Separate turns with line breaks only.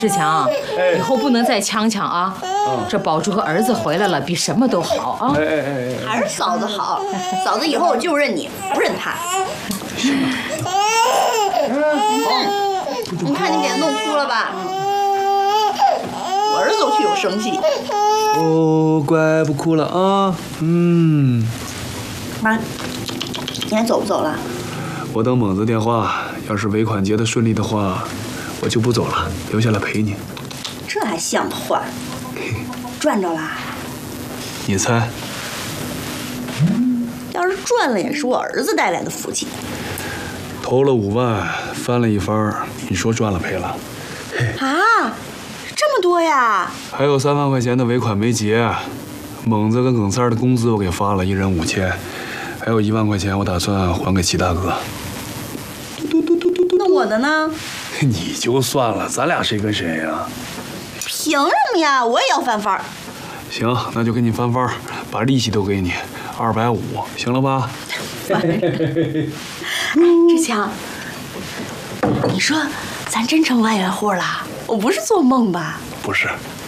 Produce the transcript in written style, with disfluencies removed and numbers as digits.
志强，以后不能再呛呛啊！这宝珠和儿子回来了，比什么都好啊！
还是嫂子好，嫂子以后我就认你，不认他。你看你给他弄哭了吧？我儿子都替我生气。
哦，乖，不哭了啊。
妈，你还走不走了？
我等猛子电话，要是尾款结得顺利的话，我就不走了，留下来陪你。
这还像话？赚着啦？
你猜？
要是赚了，也是我儿子带来的福气。
投了5万，翻了一番，你说赚了赔了？
啊，这么多呀！
还有3万块钱的尾款没结，猛子跟耿三的工资我给发了，1人5000，还有1万块钱我打算还给齐大哥。
那我的呢？
你就算了，咱俩谁跟谁呀？
凭什么呀？我也要翻番儿。
行，那就给你翻番儿，把利息都给你，250，行了吧？
志强，你说咱真成万元户了？我不是做梦吧？
不是，